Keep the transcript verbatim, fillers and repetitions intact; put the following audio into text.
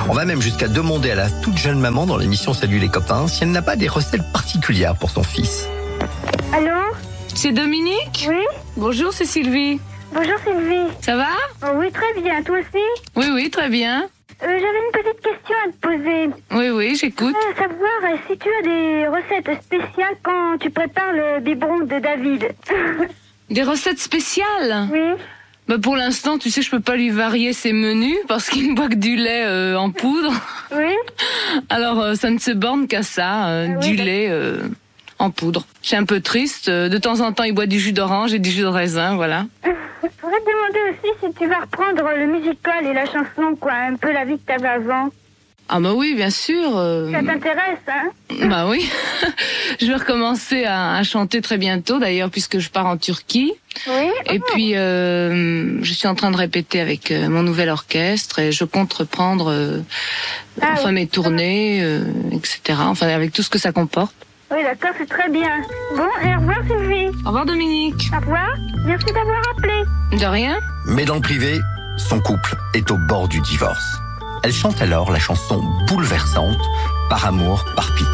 On va même jusqu'à demander à la toute jeune maman dans l'émission Salut les copains si elle n'a pas des recettes particulières pour son fils. Allô? C'est Dominique? Oui? Bonjour, c'est Sylvie. Bonjour Sylvie. Ça va? Oh, oui, très bien. Toi aussi? Oui, oui, très bien. Euh, J'avais une petite question à te poser. Oui, oui, j'écoute. Je voudrais savoir euh, si tu as des recettes spéciales quand tu prépares le biberon de David. Des recettes spéciales? Oui. Bah pour l'instant, tu sais, je peux pas lui varier ses menus parce qu'il ne boit que du lait euh, en poudre. Oui. Alors, euh, ça ne se borne qu'à ça, euh, Ah, du oui, lait euh, en poudre. C'est un peu triste. De temps en temps, il boit du jus d'orange et du jus de raisin, voilà. Je voudrais te demander aussi si tu vas reprendre le musical et la chanson, quoi, un peu la vie que t'avais avant. Ah bah oui, bien sûr. Euh... Ça t'intéresse, hein? Bah oui. Je vais recommencer à, à chanter très bientôt, d'ailleurs, puisque je pars en Turquie. Oui. Et Oh. puis, euh, je suis en train de répéter avec euh, mon nouvel orchestre et je compte reprendre euh, Ah, enfin oui. mes tournées, euh, et cetera. Enfin, avec tout ce que ça comporte. Oui, d'accord, c'est très bien. Bon, et au revoir Sylvie. Au revoir Dominique. Au revoir. Merci d'avoir appelé. De rien. Mais dans le privé, son couple est au bord du divorce. Elle chante alors la chanson bouleversante « Par amour, par pitié ».